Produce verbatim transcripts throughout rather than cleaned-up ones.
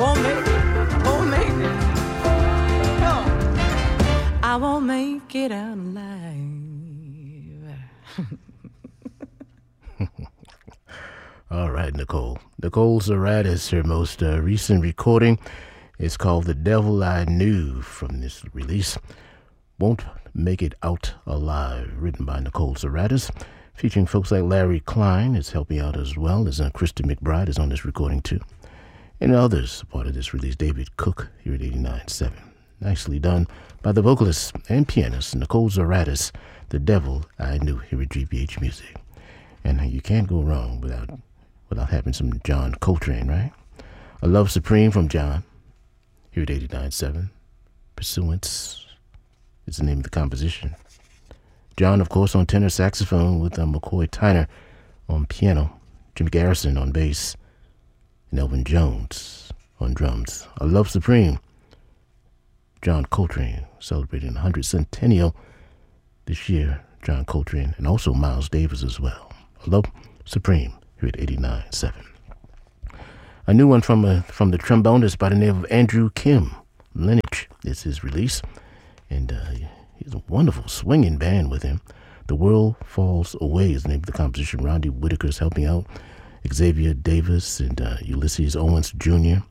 won't make it, won't make it. No, I won't make it out alive. All right, Nicole. Nicole Zaratis, her most uh, recent recording is called The Devil I Knew from this release. Won't Make It Out Alive, written by Nicole Zaratis, featuring folks like Larry Klein is helping out as well as uh, Kristen McBride is on this recording too. And others part of this release, David Cook here at eighty-nine point seven. Nicely done by the vocalist and pianist Nicole Zaratis, The Devil I Knew here at G B H Music. And uh, you can't go wrong without without having some John Coltrane, right? A Love Supreme from John here at eighty-nine point seven. Pursuance is the name of the composition. John, of course, on tenor saxophone with uh, McCoy Tyner on piano, Jim Garrison on bass, and Elvin Jones on drums. A Love Supreme, John Coltrane, celebrating the one hundredth centennial this year, John Coltrane, and also Miles Davis as well. A Love Supreme here at eighty-nine point seven. A new one from uh, from the trombonist by the name of Andrew Kim. Lineage is his release, and uh, he's a wonderful swinging band with him. The World Falls Away is the name of the composition. Rodney Whitaker is helping out. Xavier Davis and uh, Ulysses Owens Junior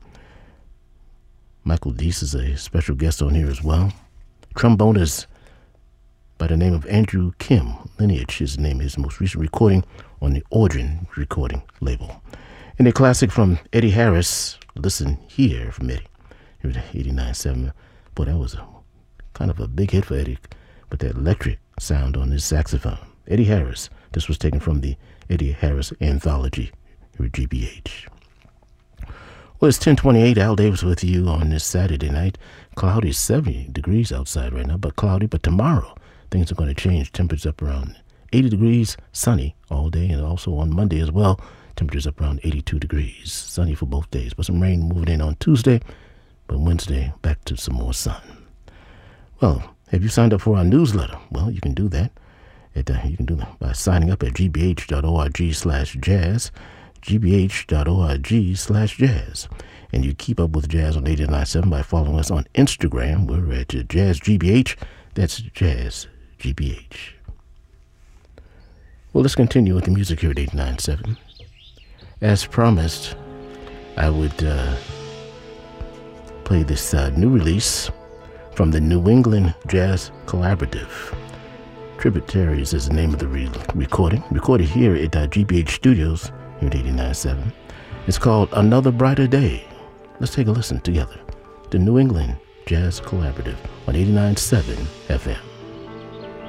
Michael Deese is a special guest on here as well. Trombonist by the name of Andrew Kim. Lineage is the name of his most recent recording on the Audrin recording label. And a classic from Eddie Harris, Listen Here from Eddie, here at eighty-nine point seven. Boy, that was a, kind of a big hit for Eddie, but that electric sound on his saxophone. Eddie Harris. This was taken from the Eddie Harris Anthology here at G B H. Well, it's ten twenty-eight. Al Davis with you on this Saturday night. Cloudy, seventy degrees outside right now, but cloudy. But tomorrow, things are going to change. Temperatures up around eighty degrees, sunny all day, and also on Monday as well. Temperatures up around eighty-two degrees. Sunny for both days, but some rain moving in on Tuesday. But Wednesday, back to some more sun. Well, have you signed up for our newsletter? Well, you can do that. At, uh, you can do that by signing up at gbh.org slash jazz, gbh.org slash jazz. And you keep up with Jazz on eighty-nine point seven by following us on Instagram. We're at uh, Jazz G B H. That's Jazz G B H. Well, let's continue with the music here at eighty-nine point seven. As promised, I would uh, play this uh, new release from the New England Jazz Collaborative. Tributaries is the name of the re- recording, recorded here at uh, G B H Studios here at eighty-nine point seven. It's called Another Brighter Day. Let's take a listen together. The New England Jazz Collaborative on eighty-nine point seven F M.